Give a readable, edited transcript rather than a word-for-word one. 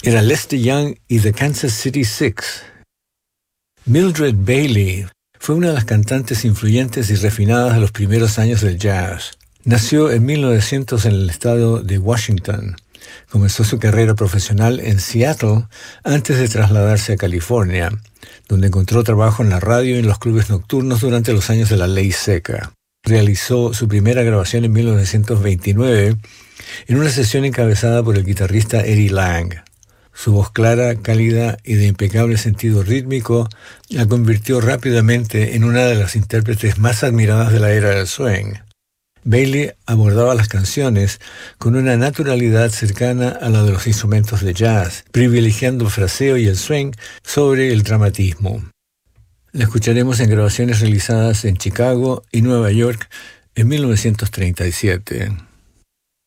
Era Lester Young y The Kansas City Six. Mildred Bailey fue una de las cantantes influyentes y refinadas de los primeros años del jazz. Nació en 1900 en el estado de Washington. Comenzó su carrera profesional en Seattle antes de trasladarse a California, donde encontró trabajo en la radio y en los clubes nocturnos durante los años de la ley seca. Realizó su primera grabación en 1929 en una sesión encabezada por el guitarrista Eddie Lang. Su voz clara, cálida y de impecable sentido rítmico la convirtió rápidamente en una de las intérpretes más admiradas de la era del swing. Bailey abordaba las canciones con una naturalidad cercana a la de los instrumentos de jazz, privilegiando el fraseo y el swing sobre el dramatismo. La escucharemos en grabaciones realizadas en Chicago y Nueva York en 1937.